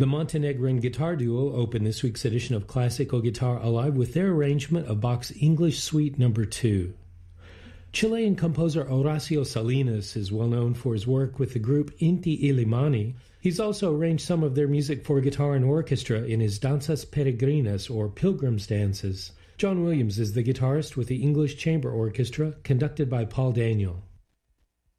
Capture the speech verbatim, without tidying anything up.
The Montenegrin guitar duo opened this week's edition of Classical Guitar Alive with their arrangement of Bach's English Suite Number two. Chilean composer Horacio Salinas is well known for his work with the group Inti Illimani. He's also arranged some of their music for guitar and orchestra in his Danzas Peregrinas, or Pilgrim's Dances. John Williams is the guitarist with the English Chamber Orchestra, conducted by Paul Daniel.